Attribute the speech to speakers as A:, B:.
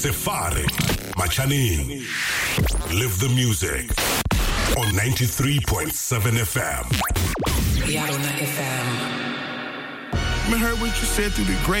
A: Sefari, Machaning. Live the music on 93.7 FM.
B: Yarona FM.
C: I heard what you said through the great.